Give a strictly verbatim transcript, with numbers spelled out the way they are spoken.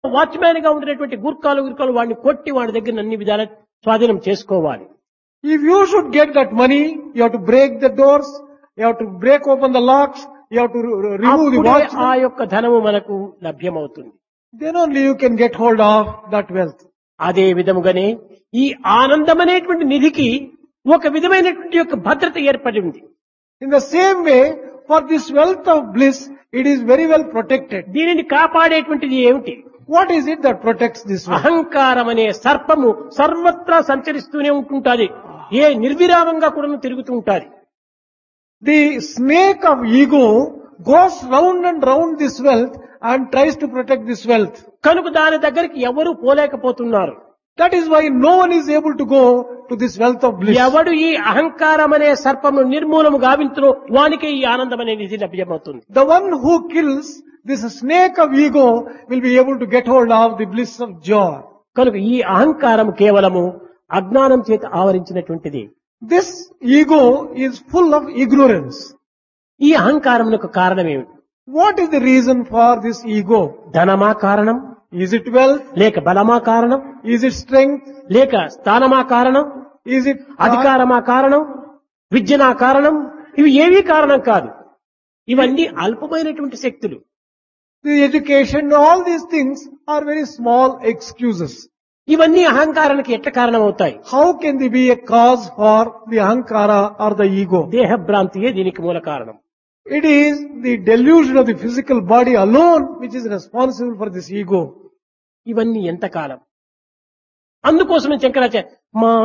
Watchman గా ఉండేటువంటి గుర్కాలు గుర్కాలు వాడిని కొట్టి వాడి దగ్గర అన్ని విధాల స్వాధీనం చేసుకోవాలి. If you should get that money, you have to break the doors, you have to break open the locks, you have to re- remove the అప్పుడే watchman. ఆ యొక్క ధనము మనకు లభ్యమవుతుంది. Then only you can get hold of that wealth. అదే విధముగానే ఈ ఆనందం అనేటువంటి నిధికి ఒక విధమైనటువంటి యొక్క భద్రత ఏర్పడి ఉంది. In the same way, for this wealth of bliss, it is very well protected. దీనిని కాపాడేటువంటిది ఏమిటి? What is it that protects this wealth? అహంకారం అనే సర్పము సర్వత్రా సంచరిస్తూనే ఉంటుంటాది. ఏ నిర్విరామంగా కూడా తిరుగుతూ ఉంటాది. The snake of ego goes round and round this wealth and tries to protect this wealth. కనుక దాని దగ్గరికి ఎవరు పోలేకపోతున్నారు. That is why no one is able to go to this wealth of bliss. ఎవడు ఈ అహంకారం అనే సర్పము నిర్మూలము గావించునో వానికే ఈ ఆనందం అనే నిధి లభ్యమవుతుంది. The one who kills this snake of ego will be able to get hold of the bliss of joy. కనుక ఈ అహంకారం కేవలము అజ్ఞానం చేత ఆవరించినటువంటిది. This ego is full of ignorance. ఈ అహంకారమునకు కారణం ఏమిటి? What is the reason for this ego? ధనమా కారణం? Is it wealth? లేక బలమా కారణం? Is it strength? లేక స్థానమా కారణం? Is it అధికారమా కారణం? విద్యనా కారణం? ఇవి ఏవీ కారణం కాదు. ఇవన్నీ అల్పమైనటువంటి శక్తులు. the education? All these things are very small excuses. ఇవన్నీ అహంకారానికి ఎట్ట కారణం అవుతాయి? How can they be a cause for the ahankara or the ego? దేహభ్రాంతియే దీనికి మూల కారణం. It is the delusion of the physical body alone which is responsible for this ego. ఇవన్నీ ఎంతకాలం? అందుకోసమే శంకరాచార్య మా